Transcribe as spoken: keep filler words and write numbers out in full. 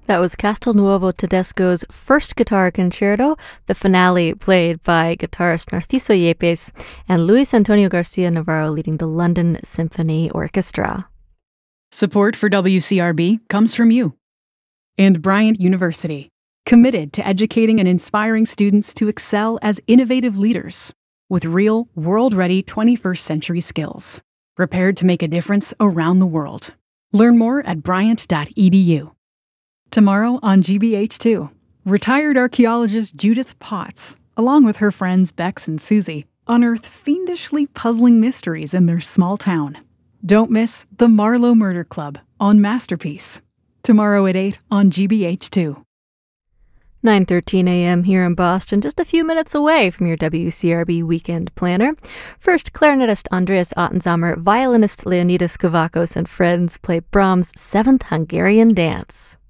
That was Castelnuovo Tedesco's first guitar concerto, the finale played by guitarist Narciso Yepes and Luis Antonio Garcia Navarro leading the London Symphony Orchestra. Support for W C R B comes from you. And Bryant University, committed to educating and inspiring students to excel as innovative leaders with real, world-ready twenty-first century skills, prepared to make a difference around the world. Learn more at bryant dot e d u. Tomorrow on G B H two, retired archaeologist Judith Potts, along with her friends Bex and Susie, unearth fiendishly puzzling mysteries in their small town. Don't miss The Marlowe Murder Club on Masterpiece. Tomorrow at eight on G B H two. nine thirteen a.m. here in Boston, just a few minutes away from your W C R B weekend planner. First, clarinetist Andreas Ottenzamer, violinist Leonidas Kavakos, and friends play Brahms' Seventh Hungarian Dance.